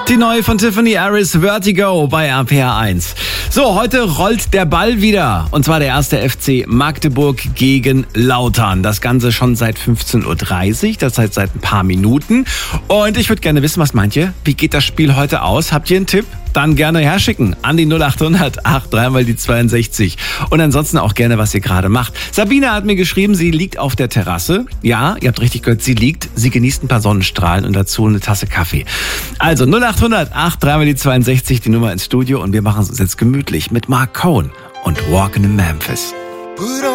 Die neue von Tiffany Harris, Vertigo bei RPR 1. So, heute rollt der Ball wieder. Und zwar der erste FC Magdeburg gegen Lautern. Das Ganze schon seit 15.30 Uhr, das heißt seit ein paar Minuten. Und ich würde gerne wissen, was meint ihr? Wie geht das Spiel heute aus? Habt ihr einen Tipp? Dann gerne herschicken an die 0800 83 die 62. Und ansonsten auch gerne, was ihr gerade macht. Sabine hat mir geschrieben, sie liegt auf der Terrasse. Ja, ihr habt richtig gehört, sie liegt. Sie genießt ein paar Sonnenstrahlen und dazu eine Tasse Kaffee. Also 0800 83 die 62, die Nummer ins Studio. Und wir machen es uns jetzt gemütlich mit Mark Cohn und Walkin' in Memphis.